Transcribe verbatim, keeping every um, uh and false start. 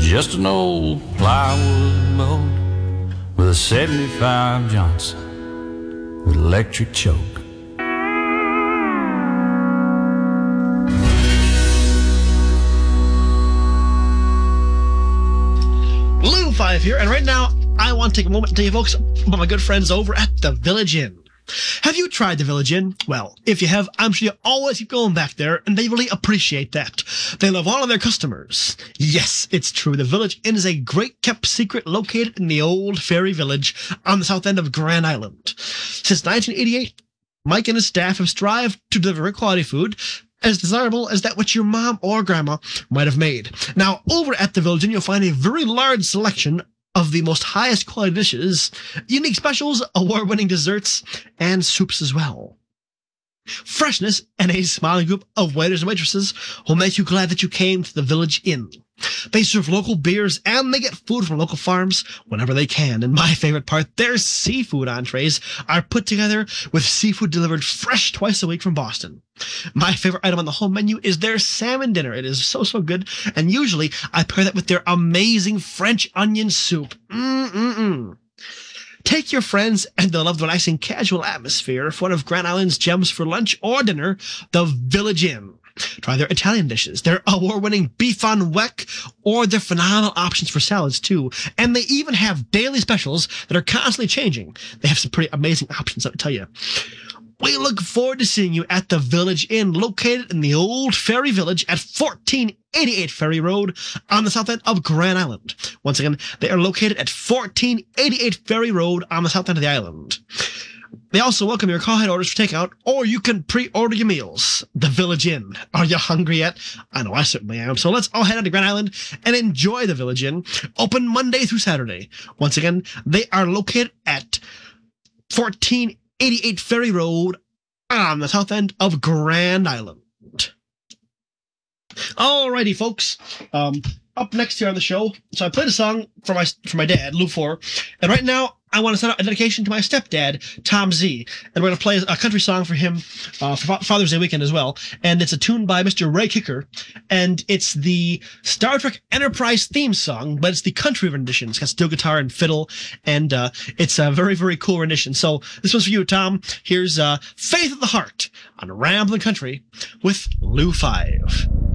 just an old plywood mold with a seventy-five Johnson with electric choke. Lou Five here, and right now I want to take a moment to tell you folks about my good friends over at the Village Inn. Have you tried the Village Inn? Well, if you have, I'm sure you always keep going back there, and they really appreciate that. They love all of their customers. Yes, it's true. The Village Inn is a great kept secret located in the old Ferry Village on the south end of Grand Island. Since nineteen eighty-eight, Mike and his staff have strived to deliver quality food as desirable as that which your mom or grandma might have made. Now, over at the Village Inn, you'll find a very large selection of the most highest quality dishes, unique specials, award-winning desserts, and soups as well. Freshness and a smiling group of waiters and waitresses will make you glad that you came to the Village Inn. They serve local beers and they get food from local farms whenever they can. And my favorite part, their seafood entrees are put together with seafood delivered fresh twice a week from Boston. My favorite item on the home menu is their salmon dinner. It is so, so good. And usually I pair that with their amazing French onion soup. Mm-mm-mm. Take your friends and they'll love the relaxing casual atmosphere for one of Grand Island's gems for lunch or dinner, the Village Inn. Try their Italian dishes, their award-winning beef on weck, or their phenomenal options for salads, too. And they even have daily specials that are constantly changing. They have some pretty amazing options, let me tell you. We look forward to seeing you at the Village Inn, located in the old Ferry Village at fourteen eighty-eight Ferry Road on the south end of Grand Island. Once again, they are located at fourteen eighty-eight Ferry Road on the south end of the island. They also welcome your call-ahead orders for takeout, or you can pre-order your meals. The Village Inn. Are you hungry yet? I know I certainly am. So let's all head out to Grand Island and enjoy the Village Inn. Open Monday through Saturday. Once again, they are located at fourteen eighty-eight Ferry Road on the south end of Grand Island. Alrighty, folks. Um, up next here on the show, so I played a song for my for my dad, Lou Four, and right now I want to send out a dedication to my stepdad, Tom Z, and we're going to play a country song for him uh, for Father's Day weekend as well, and it's a tune by Mister Ray Kicker, and it's the Star Trek Enterprise theme song, but it's the country rendition. It's got steel guitar and fiddle, and uh, it's a very, very cool rendition. So this one's for you, Tom. Here's uh, Faith of the Heart on Ramblin' Country with Lou Five.